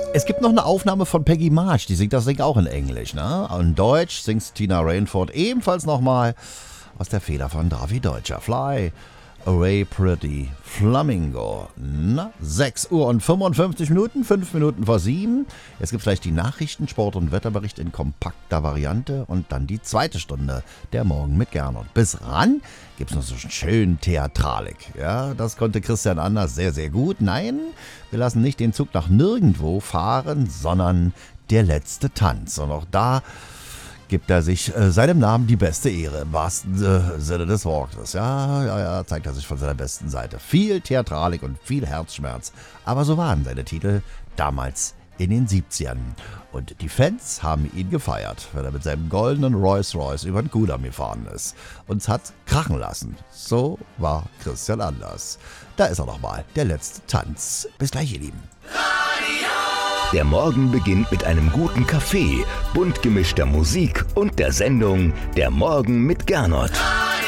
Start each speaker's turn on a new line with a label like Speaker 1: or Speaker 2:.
Speaker 1: Es gibt noch eine Aufnahme von Peggy March, die singt das Ding auch in Englisch, ne? In Deutsch singt Tina Rainford ebenfalls nochmal aus der Feder von David Deutscher. Fly Away Pretty Flamingo. Na, 6 Uhr und 55 Minuten, 5 Minuten vor 7. Jetzt gibt es gleich die Nachrichten, Sport- und Wetterbericht in kompakter Variante und dann die zweite Stunde, der Morgen mit Gernot. Bis ran gibt es noch so einen schönen Theatralik. Ja, das konnte Christian Anders sehr, sehr gut. Nein, wir lassen nicht den Zug nach nirgendwo fahren, sondern der letzte Tanz. Und auch da gibt er sich seinem Namen die beste Ehre, im wahrsten Sinne des Wortes. Ja, zeigt er sich von seiner besten Seite. Viel Theatralik und viel Herzschmerz. Aber so waren seine Titel damals in den 70ern. Und die Fans haben ihn gefeiert, wenn er mit seinem goldenen Rolls-Royce über den Kudamm gefahren ist. Uns hat krachen lassen. So war Christian Anders. Da ist er nochmal, der letzte Tanz. Bis gleich, ihr Lieben.
Speaker 2: Der Morgen beginnt mit einem guten Kaffee, bunt gemischter Musik und der Sendung Der Morgen mit Gernot.